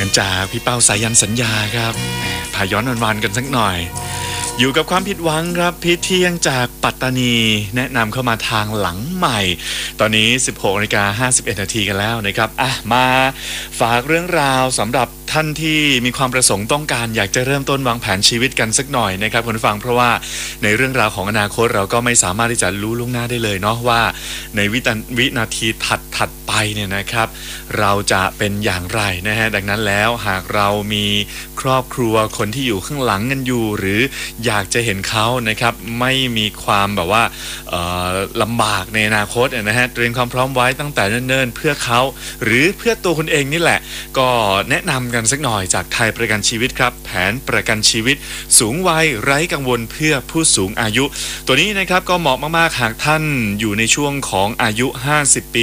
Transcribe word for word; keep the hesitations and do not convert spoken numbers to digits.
จากพี่เป้าสายันสัญญาครับพาย้อนวันๆกันสักหน่อยอยู่กับความผิดหวังครับพี่เที่ยงจากปัตตานีแนะนำเข้ามาทางหลังใหม่ตอนนี้ สิบหกนาฬิกาห้าสิบเอ็ดนาทีกันแล้วนะครับอ่ะมาฝากเรื่องราวสำหรับท่านที่มีความประสงค์ต้องการอยากจะเริ่มต้นวางแผนชีวิตกันสักหน่อยนะครับคุณผู้ฟังเพราะว่าในเรื่องราวของอนาคตเราก็ไม่สามารถที่จะรู้ล่วงหน้าได้เลยเนาะว่าในวิตวินาทีถัดถัดไปเนี่ยนะครับเราจะเป็นอย่างไรนะฮะดังนั้นแล้วหากเรามีครอบครัวคนที่อยู่ข้างหลังกันอยู่หรืออยากจะเห็นเขานะครับไม่มีความแบบว่าลำบากในอนาคตนะฮะเตรียมความพร้อมไว้ตั้งแต่เนิ่นๆเพื่อเขาหรือเพื่อตัวคุณเองนี่แหละก็แนะนำกันสักหน่อยจากไทยประกันชีวิตครับแผนประกันชีวิตสูงวัยไร้กังวลเพื่อผู้สูงอายุตัวนี้นะครับก็เหมาะมากๆหากท่านอยู่ในช่วงของอายุห้าสิบปี